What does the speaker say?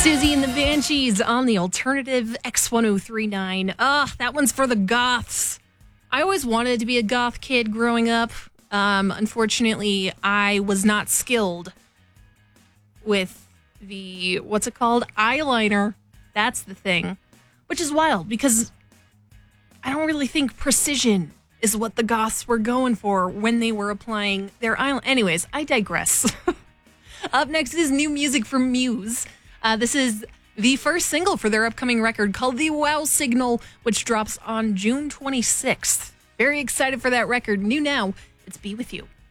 Susie and the Banshees on the alternative X1039. That one's for the goths. I always wanted to be a goth kid growing up. Unfortunately, I was not skilled with the, what's it called? Eyeliner. That's the thing. Which is wild because I don't really think precision is what the goths were going for when they were applying their eyeliner. Anyways, I digress. Up next is new music from Muse. This is the first single for their upcoming record called The Wow Signal, which drops on June 26th. Very excited for that record. New now, it's Be With You.